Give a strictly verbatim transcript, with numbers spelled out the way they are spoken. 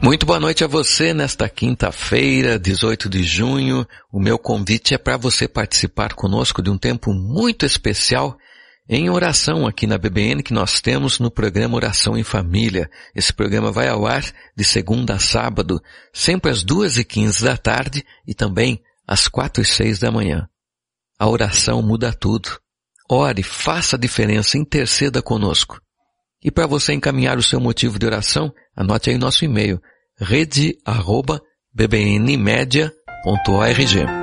Muito boa noite a você nesta quinta-feira, dezoito de junho. O meu convite é para você participar conosco de um tempo muito especial em oração aqui na B B N que nós temos no programa Oração em Família. Esse programa vai ao ar de segunda a sábado, sempre às duas e quinze da tarde e também às quatro e seis da manhã. A oração muda tudo. Ore, faça a diferença, interceda conosco. E para você encaminhar o seu motivo de oração, anote aí nosso e-mail, rede arroba b b n media ponto org.